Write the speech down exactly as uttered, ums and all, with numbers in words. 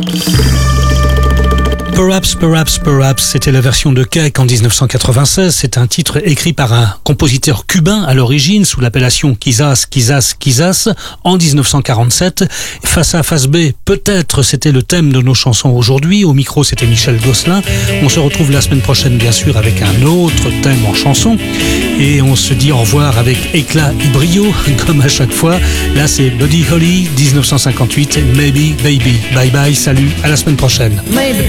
Perhaps, Perhaps, Perhaps, c'était la version de Cake en dix-neuf cent quatre-vingt-seize. C'est un titre écrit par un compositeur cubain à l'origine sous l'appellation Quizás, Quizás, Quizás en dix-neuf cent quarante-sept. Face A, face B, peut-être c'était le thème de nos chansons aujourd'hui. Au micro, c'était Michel Gosselin. On se retrouve la semaine prochaine, bien sûr, avec un autre thème en chanson. Et on se dit au revoir avec éclat et brio, comme à chaque fois. Là, c'est Buddy Holly, dix-neuf cent cinquante-huit, Maybe Baby. Bye bye, salut, à la semaine prochaine. Maybe